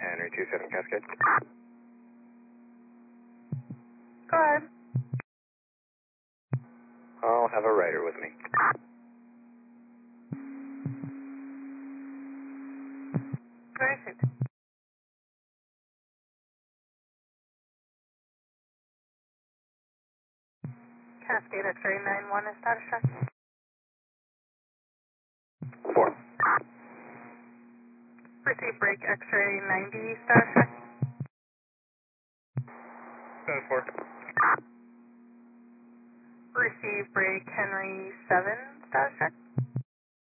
Henry 27 Cascade. Go ahead. I'll have a writer with me. Perfect. Cascade X-ray 91 is status check. 4. Receive break X-ray 90 status check. 7-4. Receive break Henry 7 status check.